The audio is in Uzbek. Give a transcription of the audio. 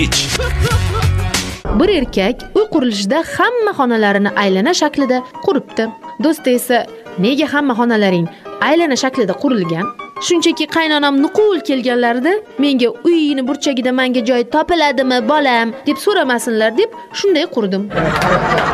Bir erkak uy qurilishida hamma xonalarini aylana shaklida quribdi. Do'sti esa, nega hamma xonalaring aylana shaklida qurilgan? Shunchaki qaynonam nuqul kelganlarida menga uyini burchagida menga joy topiladimi, bolam, deb so'ramasinlar deb shunday qurdim.